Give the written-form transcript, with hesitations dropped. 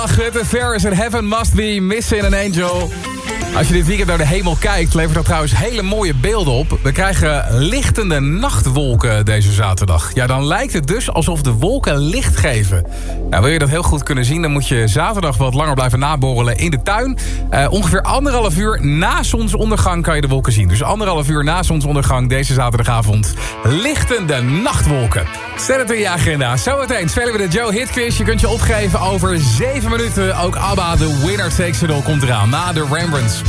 The Ferris and Heaven Must Be Missing an Angel. Als je dit weekend naar de hemel kijkt, levert dat trouwens hele mooie beelden op. We krijgen lichtende nachtwolken deze zaterdag. Ja, dan lijkt het dus alsof de wolken licht geven. Nou, wil je dat heel goed kunnen zien, dan moet je zaterdag wat langer blijven naborrelen in de tuin. Ongeveer 1,5 uur na zonsondergang kan je de wolken zien. Dus 1,5 uur na zonsondergang deze zaterdagavond. Lichtende nachtwolken. Zet het in je agenda. Zometeen spelen we de Joe Hit Quiz. Je kunt je opgeven over 7 minuten. Ook ABBA, The Winner Takes It All, komt eraan na de Rembrandts.